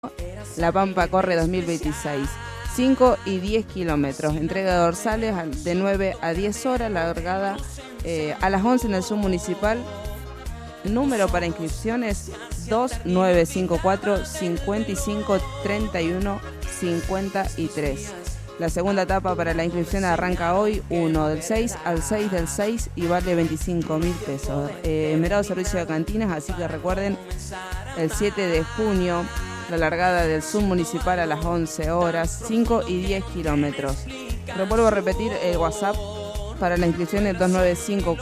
La Pampa corre 2026. 5 y 10 kilómetros. Entrega de dorsales de 9 a 10 horas. Largada a las 11 en el submunicipal. Número para inscripciones 2954 55 31 53. La segunda etapa para la inscripción arranca hoy, 1 del 6 al 6 del 6 y vale 25.000 pesos. Merado servicio de cantinas, así que recuerden, el 7 de junio, la largada del submunicipal a las 11 horas, 5 y 10 kilómetros. Pero vuelvo a repetir, el WhatsApp para la inscripción es 295